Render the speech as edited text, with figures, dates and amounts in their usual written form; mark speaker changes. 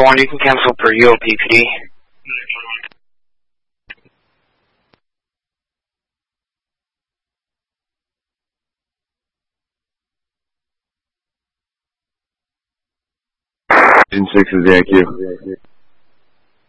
Speaker 1: 1, you can cancel per UOPPD.
Speaker 2: Engine 6 is the IQ.